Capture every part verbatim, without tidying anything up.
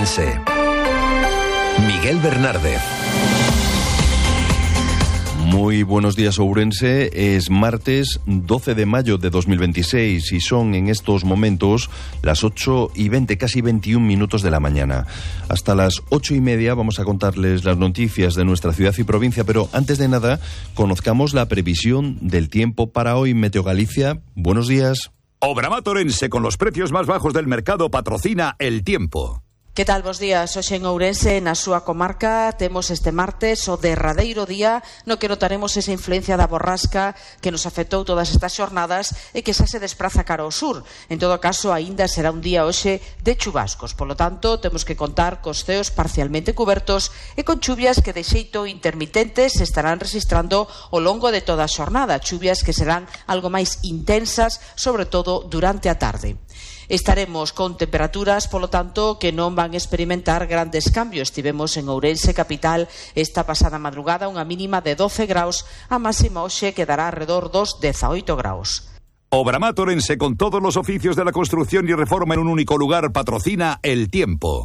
Ourense. Miguel Bernárdez. Muy buenos días, Ourense. Es martes doce de mayo de dos mil veintiséis y son en estos momentos las ocho y veinte, casi veintiún minutos de la mañana. Hasta las ocho y media vamos a contarles las noticias de nuestra ciudad y provincia, pero antes de nada, conozcamos la previsión del tiempo para hoy. Meteo Galicia, buenos días. Obramat Ourense, con los precios más bajos del mercado, patrocina el tiempo. Que tal, bos días? Hoxe en Ourense, na súa comarca, temos este martes o derradeiro día no que notaremos esa influencia da borrasca que nos afectou todas estas xornadas e que xa se despraza cara ao sur. En todo caso, aínda será un día hoxe de chubascos. Polo tanto, temos que contar cos ceos parcialmente cubertos e con chuvias que de xeito intermitentes se estarán registrando ao longo de toda a xornada. Chuvias que serán algo máis intensas, sobre todo durante a tarde. Estaremos con temperaturas, polo tanto, que non van experimentar grandes cambios. Tivemos en Ourense capital esta pasada madrugada unha mínima de doce graus, a máxima hoxe quedará alrededor dos dezaoito graus. Obramat Ourense, con todos los oficios de la construcción y reforma en un único lugar, patrocina el tiempo.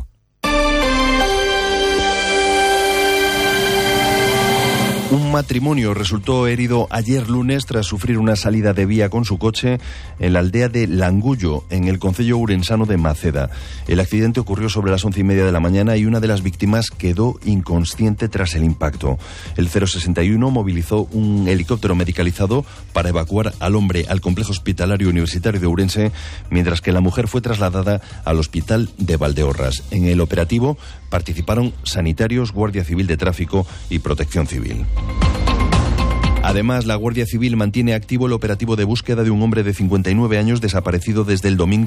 Un matrimonio resultó herido ayer lunes tras sufrir una salida de vía con su coche en la aldea de Langullo, en el concello ourensano de Maceda. El accidente ocurrió sobre las once y media de la mañana y una de las víctimas quedó inconsciente tras el impacto. El cero sesenta y uno movilizó un helicóptero medicalizado para evacuar al hombre al complejo hospitalario universitario de Ourense, mientras que la mujer fue trasladada al hospital de Valdeorras. En el operativo participaron sanitarios, Guardia Civil de Tráfico y Protección Civil. Además, la Guardia Civil mantiene activo el operativo de búsqueda de un hombre de cincuenta y nueve años desaparecido desde el domingo